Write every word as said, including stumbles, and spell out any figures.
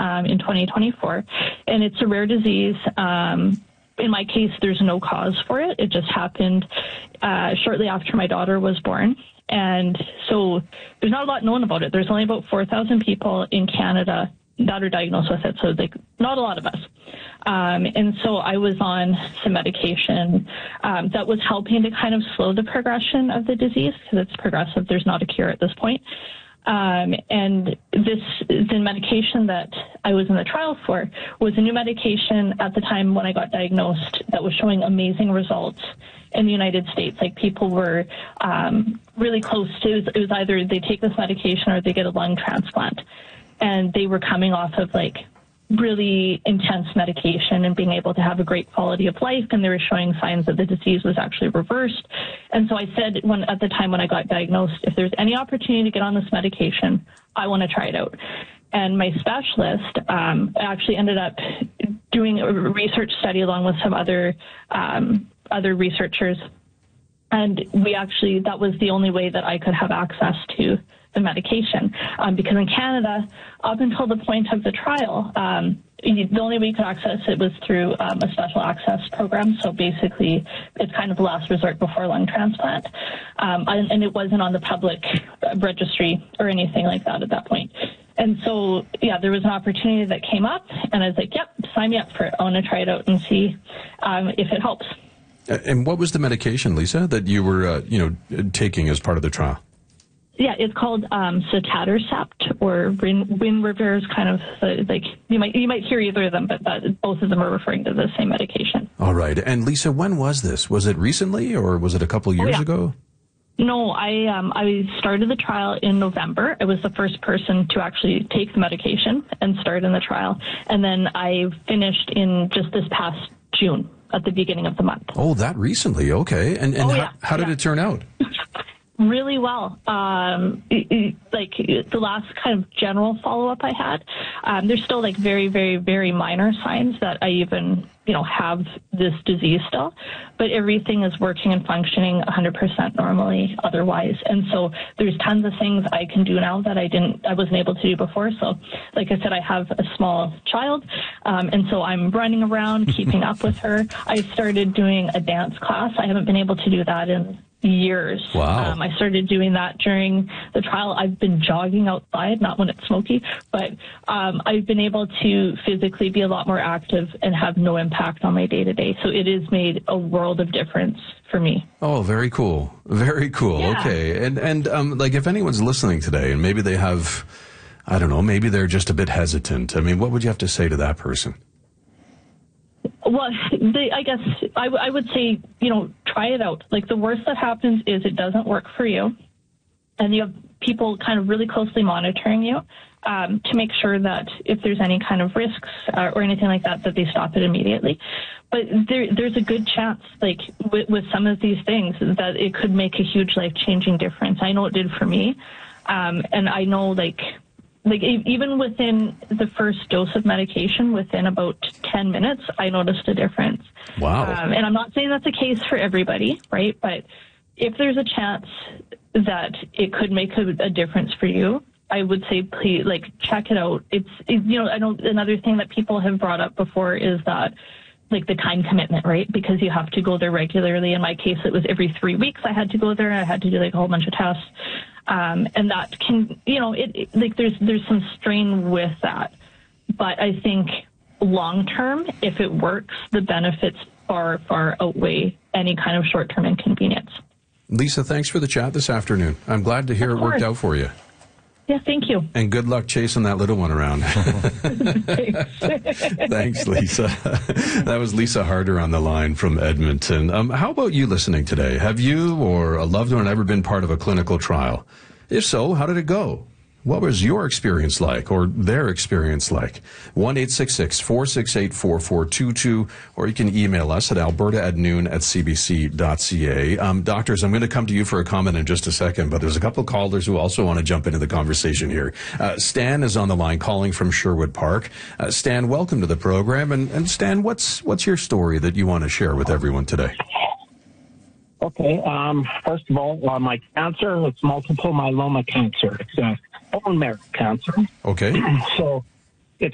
um, in twenty twenty-four, and it's a rare disease. Um, in my case, there's no cause for it. It just happened uh, shortly after my daughter was born. And so there's not a lot known about it. There's only about four thousand people in Canada that are diagnosed with it, so like not a lot of us. Um, and so I was on some medication um, that was helping to kind of slow the progression of the disease because it's progressive. There's not a cure at this point. Um, and this, the medication that I was in the trial for was a new medication at the time when I got diagnosed that was showing amazing results in the United States. Like people were um, really close to, it was, it was either they take this medication or they get a lung transplant. And they were coming off of like really intense medication and being able to have a great quality of life. And they were showing signs that the disease was actually reversed. And so I said when at the time when I got diagnosed, if there's any opportunity to get on this medication, I want to try it out. And my specialist um, actually ended up doing a research study along with some other um, other researchers. And we actually, that was the only way that I could have access to the medication, um, because in Canada, up until the point of the trial, um, the only way you could access it was through um, a special access program. So basically, it's kind of the last resort before lung transplant, um, and, and it wasn't on the public registry or anything like that at that point. And so, yeah, there was an opportunity that came up, and I was like, "Yep, sign me up for it. I want to try it out and see um, if it helps." And what was the medication, Lisa, that you were, uh, you know, taking as part of the trial? Yeah, it's called um, sotatercept or Winrevair is kind of uh, like you might you might hear either of them, but that, both of them are referring to the same medication. All right. And Lisa, when was this? Was it recently or was it a couple of years oh, yeah. ago? No, I um, I started the trial in November. I was the first person to actually take the medication and start in the trial, and then I finished in just this past June at the beginning of the month. Oh, that recently? Okay. And and oh, how, yeah. how did yeah. it turn out? Really well. Um, it, it, like the last kind of general follow-up I had, um, there's still like very, very, very minor signs that I even, you know, have this disease still, but everything is working and functioning one hundred percent normally otherwise. And so there's tons of things I can do now that I didn't, I wasn't able to do before. So like I said, I have a small child. Um, and so I'm running around, keeping up with her. I started doing a dance class. I haven't been able to do that in years. Wow. Um, I started doing that during the trial. I've been jogging outside, not when it's smoky, but um, I've been able to physically be a lot more active and have no impact on my day-to-day. So it has made a world of difference for me. Oh, very cool. Very cool. Yeah. Okay. And, and um, like if anyone's listening today and maybe they have, I don't know, maybe they're just a bit hesitant. I mean, what would you have to say to that person? Well, they, I guess I, w- I would say, you know, try it out. Like the worst that happens is it doesn't work for you. And you have people kind of really closely monitoring you um, to make sure that if there's any kind of risks uh, or anything like that, that they stop it immediately. But there, there's a good chance, like with, with some of these things, that it could make a huge life-changing difference. I know it did for me. Um, and I know, like, Like even within the first dose of medication, within about ten minutes, I noticed a difference. Wow. Um, and I'm not saying that's the case for everybody, right? But if there's a chance that it could make a, a difference for you, I would say, please, like, check it out. It's, it, you know, I know another thing that people have brought up before is that, like, the time commitment, right? Because you have to go there regularly. In my case, it was every three weeks I had to go there. I had to do, like, a whole bunch of tests. Um, and that can, you know, it, it like there's there's some strain with that. But I think long term, if it works, the benefits far, far outweigh any kind of short term inconvenience. Lisa, thanks for the chat this afternoon. I'm glad to hear it worked out for you. Yeah, thank you. And good luck chasing that little one around. Thanks, Lisa. That was Lisa Harder on the line from Edmonton. Um, how about you listening today? Have you or a loved one ever been part of a clinical trial? If so, how did it go? What was your experience like, or their experience like? one eight six six, four six eight, four four two two, or you can email us at alberta at noon at c b c dot c a. Um, doctors, I'm going to come to you for a comment in just a second, but there's a couple of callers who also want to jump into the conversation here. Uh, Stan is on the line calling from Sherwood Park. Uh, Stan, welcome to the program. And, and Stan, what's what's your story that you want to share with everyone today? Okay. Um, first of all, uh, my cancer, it's multiple myeloma cancer. It's a bone marrow cancer. Okay. So